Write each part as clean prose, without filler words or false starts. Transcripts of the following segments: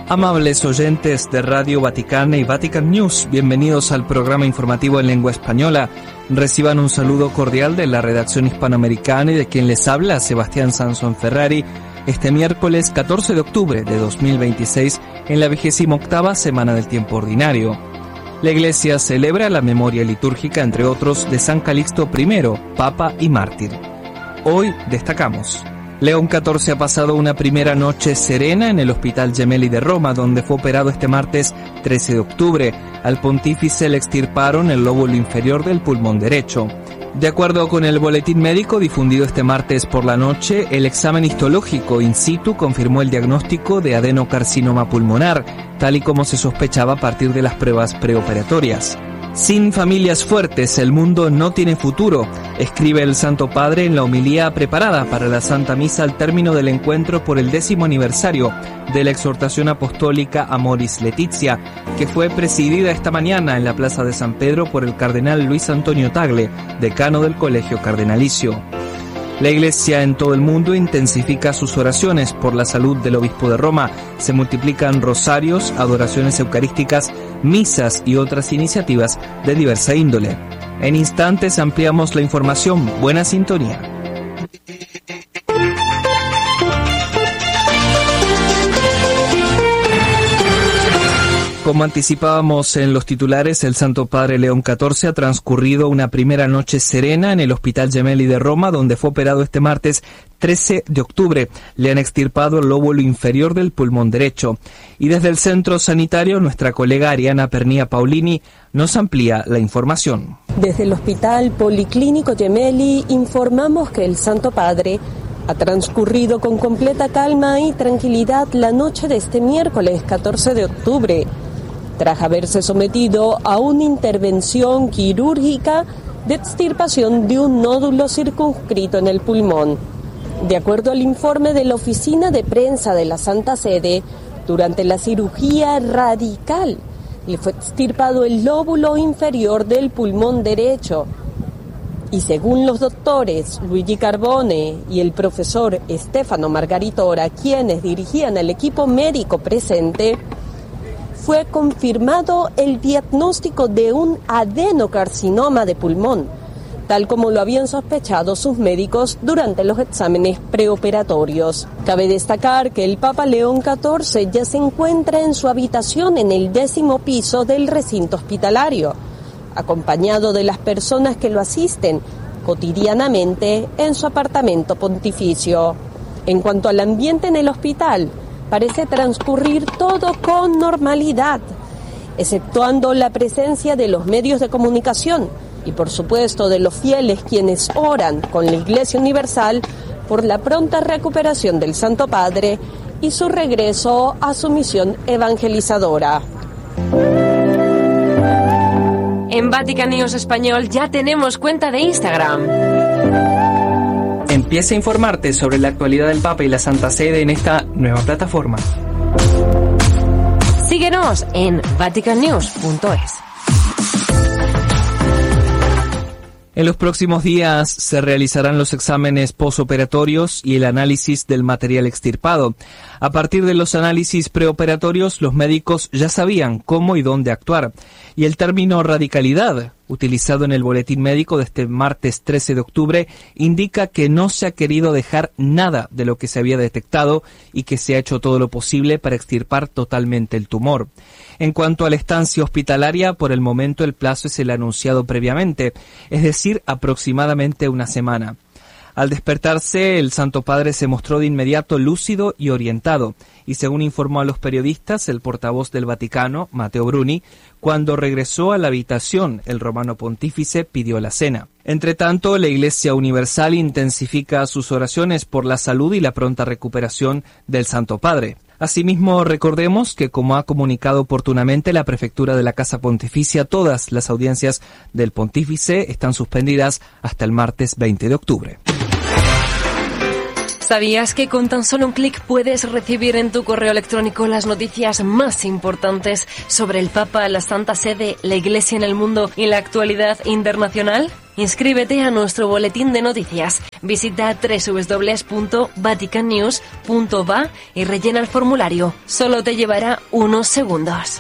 Amables oyentes de Radio Vaticana y Vatican News, bienvenidos al programa informativo en lengua española. Reciban un saludo cordial de la redacción hispanoamericana y de quien les habla, Sebastián Sansón Ferrari, este miércoles 14 de octubre de 2026, en la 28ª semana del tiempo ordinario. La Iglesia celebra la memoria litúrgica, entre otros, de San Calixto I, Papa y Mártir. Hoy destacamos: León XIV ha pasado una primera noche serena en el Hospital Gemelli de Roma, donde fue operado este martes 13 de octubre. Al pontífice le extirparon el lóbulo inferior del pulmón derecho. De acuerdo con el boletín médico difundido este martes por la noche, el examen histológico in situ confirmó el diagnóstico de adenocarcinoma pulmonar, tal y como se sospechaba a partir de las pruebas preoperatorias. Sin familias fuertes, el mundo no tiene futuro, escribe el Santo Padre en la homilía preparada para la Santa Misa al término del encuentro por el 10º aniversario de la exhortación apostólica Amoris Laetitia, que fue presidida esta mañana en la Plaza de San Pedro por el cardenal Luis Antonio Tagle, decano del Colegio Cardenalicio. La Iglesia en todo el mundo intensifica sus oraciones por la salud del obispo de Roma. Se multiplican rosarios, adoraciones eucarísticas, misas y otras iniciativas de diversa índole. En instantes ampliamos la información. Buena sintonía. Como anticipábamos en los titulares, el Santo Padre León XIV ha transcurrido una primera noche serena en el Hospital Gemelli de Roma, donde fue operado este martes 13 de octubre. Le han extirpado el lóbulo inferior del pulmón derecho. Y desde el centro sanitario, nuestra colega Ariana Pernía Paulini nos amplía la información. Desde el Hospital Policlínico Gemelli informamos que el Santo Padre ha transcurrido con completa calma y tranquilidad la noche de este miércoles 14 de octubre. Tras haberse sometido a una intervención quirúrgica de extirpación de un nódulo circunscrito en el pulmón. De acuerdo al informe de la Oficina de Prensa de la Santa Sede, durante la cirugía radical le fue extirpado el lóbulo inferior del pulmón derecho. Y según los doctores Luigi Carbone y el profesor Stefano Margaritora, quienes dirigían el equipo médico presente, fue confirmado el diagnóstico de un adenocarcinoma de pulmón, tal como lo habían sospechado sus médicos durante los exámenes preoperatorios. Cabe destacar que el Papa León XIV ya se encuentra en su habitación en el 10º piso del recinto hospitalario, acompañado de las personas que lo asisten cotidianamente en su apartamento pontificio. En cuanto al ambiente en el hospital, parece transcurrir todo con normalidad, exceptuando la presencia de los medios de comunicación y, por supuesto, de los fieles quienes oran con la Iglesia Universal por la pronta recuperación del Santo Padre y su regreso a su misión evangelizadora. En Vatican News Español ya tenemos cuenta de Instagram. Empieza a informarte sobre la actualidad del Papa y la Santa Sede en esta nueva plataforma. Síguenos en vaticannews.es. En los próximos días se realizarán los exámenes posoperatorios y el análisis del material extirpado. A partir de los análisis preoperatorios, los médicos ya sabían cómo y dónde actuar. Y el término radicalidad, utilizado en el boletín médico de este martes 13 de octubre, indica que no se ha querido dejar nada de lo que se había detectado y que se ha hecho todo lo posible para extirpar totalmente el tumor. En cuanto a la estancia hospitalaria, por el momento el plazo es el anunciado previamente, es decir, aproximadamente una semana. Al despertarse, el Santo Padre se mostró de inmediato lúcido y orientado, y según informó a los periodistas el portavoz del Vaticano, Matteo Bruni, cuando regresó a la habitación, el romano pontífice pidió la cena. Entretanto, la Iglesia Universal intensifica sus oraciones por la salud y la pronta recuperación del Santo Padre. Asimismo, recordemos que, como ha comunicado oportunamente la Prefectura de la Casa Pontificia, todas las audiencias del Pontífice están suspendidas hasta el martes 20 de octubre. ¿Sabías que con tan solo un clic puedes recibir en tu correo electrónico las noticias más importantes sobre el Papa, la Santa Sede, la Iglesia en el mundo y la actualidad internacional? Inscríbete a nuestro boletín de noticias. Visita www.vaticannews.va y rellena el formulario. Solo te llevará unos segundos.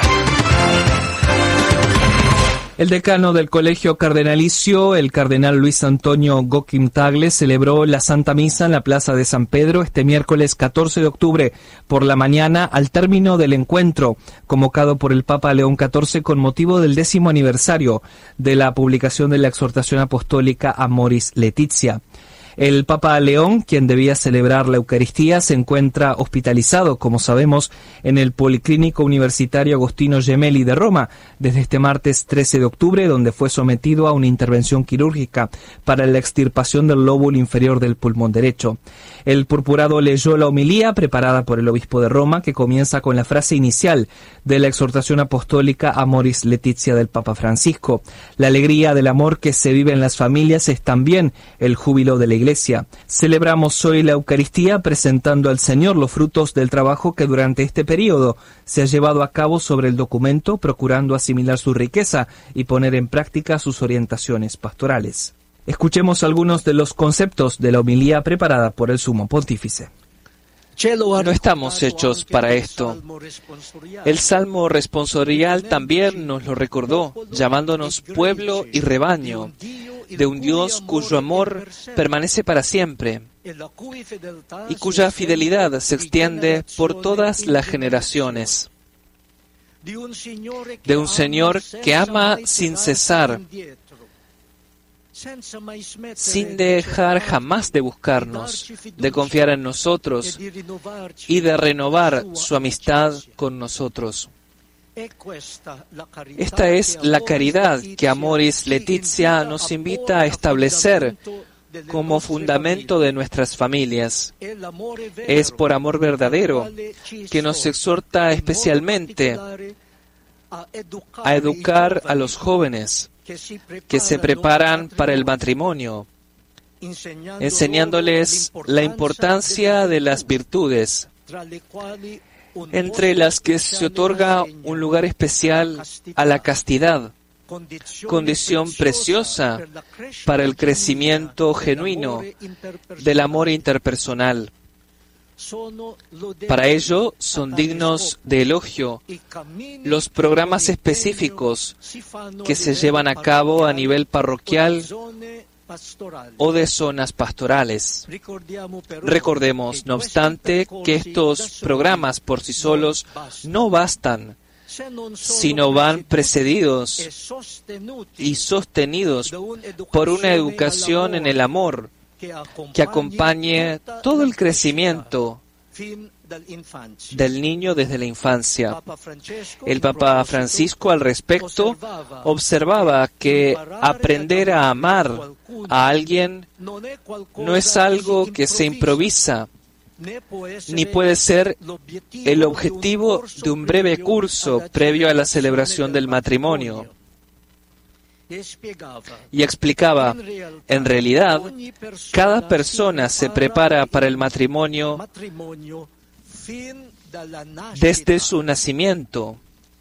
El decano del Colegio Cardenalicio, el cardenal Luis Antonio Joaquim Tagle, celebró la Santa Misa en la Plaza de San Pedro este miércoles 14 de octubre por la mañana al término del encuentro convocado por el Papa León XIV con motivo del 10º aniversario de la publicación de la exhortación apostólica Amoris Laetitia. El Papa León, quien debía celebrar la Eucaristía, se encuentra hospitalizado, como sabemos, en el Policlínico Universitario Agostino Gemelli de Roma desde este martes 13 de octubre, donde fue sometido a una intervención quirúrgica para la extirpación del lóbulo inferior del pulmón derecho. El purpurado leyó la homilía preparada por el obispo de Roma, que comienza con la frase inicial de la exhortación apostólica Amoris Laetitia del Papa Francisco. La alegría del amor que se vive en las familias es también el júbilo de la Iglesia. Celebramos hoy la Eucaristía presentando al Señor los frutos del trabajo que durante este periodo se ha llevado a cabo sobre el documento, procurando asimilar su riqueza y poner en práctica sus orientaciones pastorales. Escuchemos algunos de los conceptos de la homilía preparada por el Sumo Pontífice. No estamos hechos para esto. El Salmo responsorial también nos lo recordó, llamándonos pueblo y rebaño, de un Dios cuyo amor permanece para siempre y cuya fidelidad se extiende por todas las generaciones. De un Señor que ama sin cesar, sin dejar jamás de buscarnos, de confiar en nosotros y de renovar su amistad con nosotros. Esta es la caridad que Amoris Laetitia nos invita a establecer como fundamento de nuestras familias. Es por amor verdadero que nos exhorta especialmente a educar a los jóvenes que se preparan para el matrimonio, enseñándoles la importancia de las virtudes, entre las que se otorga un lugar especial a la castidad, condición preciosa para el crecimiento genuino del amor interpersonal. Para ello son dignos de elogio los programas específicos que se llevan a cabo a nivel parroquial o de zonas pastorales. Recordemos, no obstante, que estos programas por sí solos no bastan, sino van precedidos y sostenidos por una educación en el amor que acompañe todo el crecimiento del niño desde la infancia. El Papa Francisco al respecto observaba que aprender a amar a alguien no es algo que se improvisa, ni puede ser el objetivo de un breve curso previo a la celebración del matrimonio. Y explicaba, en realidad, cada persona se prepara para el matrimonio desde su nacimiento.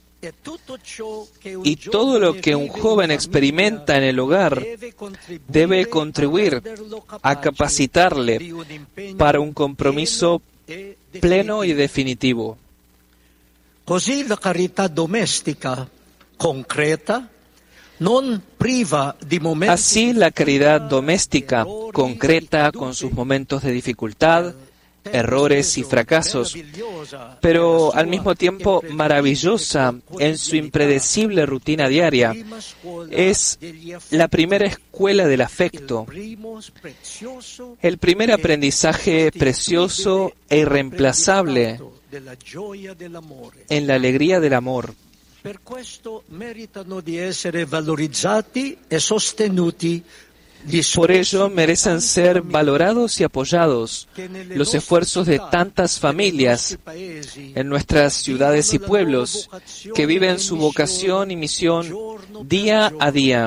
Y todo lo que un joven experimenta en el hogar debe contribuir a capacitarle para un compromiso pleno y definitivo. Così la carità domestica concreta non priva di momenti. Así la caridad doméstica concreta, con sus momentos de dificultad, errores y fracasos, pero al mismo tiempo maravillosa en su impredecible rutina diaria, es la primera escuela del afecto, el primer aprendizaje precioso e irreemplazable en la alegría del amor. Per questo meritano di essere valorizzati e sostenuti. Por ello merecen ser valorados y apoyados los esfuerzos de tantas familias en nuestras ciudades y pueblos que viven su vocación y misión día a día,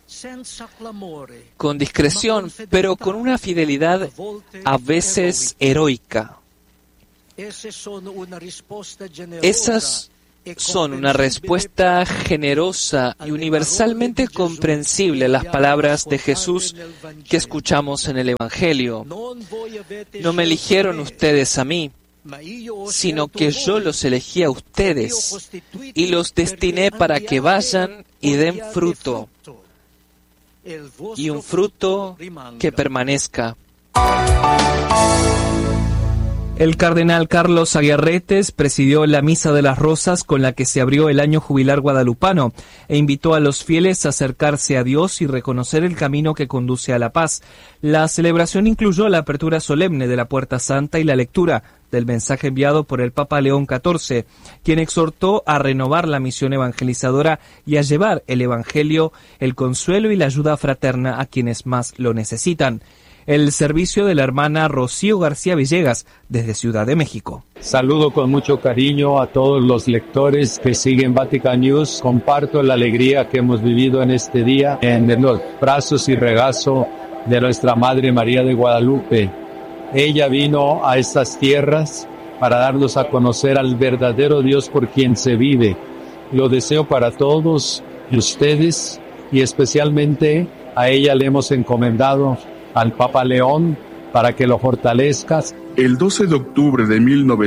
con discreción, pero con una fidelidad a veces heroica. Esas son una respuesta generosa y universalmente comprensible a las palabras de Jesús que escuchamos en el Evangelio. No me eligieron ustedes a mí, sino que yo los elegí a ustedes y los destiné para que vayan y den fruto, y un fruto que permanezca. El cardenal Carlos Aguirretes presidió la Misa de las Rosas con la que se abrió el año jubilar guadalupano e invitó a los fieles a acercarse a Dios y reconocer el camino que conduce a la paz. La celebración incluyó la apertura solemne de la Puerta Santa y la lectura del mensaje enviado por el Papa León XIV, quien exhortó a renovar la misión evangelizadora y a llevar el Evangelio, el consuelo y la ayuda fraterna a quienes más lo necesitan. El servicio de la hermana Rocío García Villegas, desde Ciudad de México. Saludo con mucho cariño a todos los lectores que siguen Vatican News. Comparto la alegría que hemos vivido en este día en los brazos y regazo de nuestra Madre María de Guadalupe. Ella vino a estas tierras para darnos a conocer al verdadero Dios por quien se vive. Lo deseo para todos ustedes y especialmente a ella le hemos encomendado al Papa León para que lo fortalezcas. El 12 de octubre de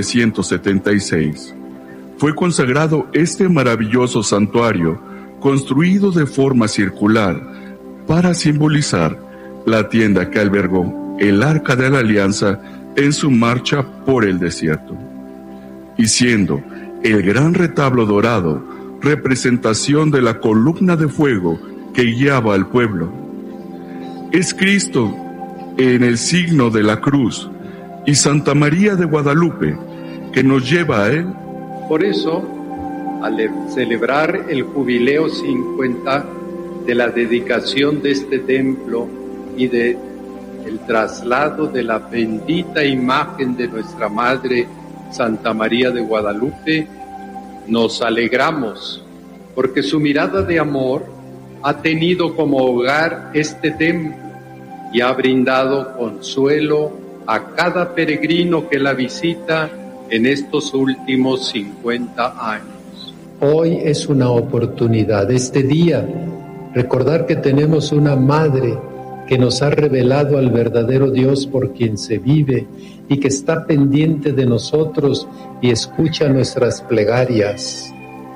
1976 fue consagrado este maravilloso santuario construido de forma circular para simbolizar la tienda que albergó el Arca de la Alianza en su marcha por el desierto, y siendo el gran retablo dorado representación de la columna de fuego que guiaba al pueblo. Es Cristo en el signo de la cruz y Santa María de Guadalupe que nos lleva a Él. Por eso, al celebrar el jubileo 50 de la dedicación de este templo y de el traslado de la bendita imagen de nuestra Madre Santa María de Guadalupe, nos alegramos porque su mirada de amor ha tenido como hogar este templo y ha brindado consuelo a cada peregrino que la visita en estos últimos 50 años. Hoy es una oportunidad, este día, recordar que tenemos una Madre que nos ha revelado al verdadero Dios por quien se vive y que está pendiente de nosotros y escucha nuestras plegarias.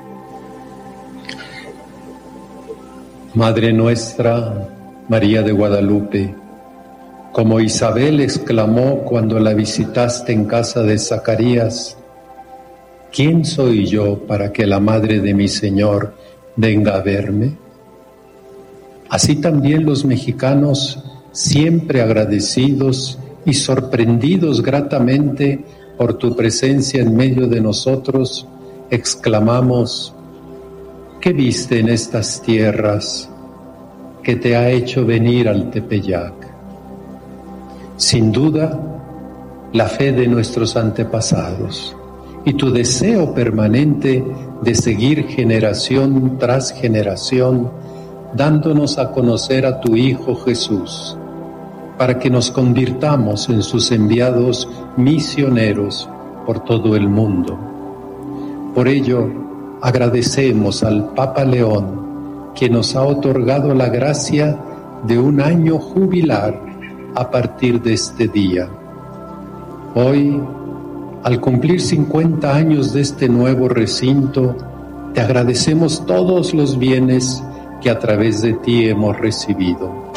Madre nuestra, María de Guadalupe, como Isabel exclamó cuando la visitaste en casa de Zacarías, ¿quién soy yo para que la madre de mi Señor venga a verme? Así también los mexicanos, siempre agradecidos y sorprendidos gratamente por tu presencia en medio de nosotros, exclamamos, ¿qué viste en estas tierras que te ha hecho venir al Tepeyac? Sin duda, la fe de nuestros antepasados y tu deseo permanente de seguir generación tras generación, dándonos a conocer a tu Hijo Jesús, para que nos convirtamos en sus enviados misioneros por todo el mundo. Por ello, agradecemos al Papa León, que nos ha otorgado la gracia de un año jubilar a partir de este día. Hoy, al cumplir 50 años de este nuevo recinto, te agradecemos todos los bienes que a través de ti hemos recibido.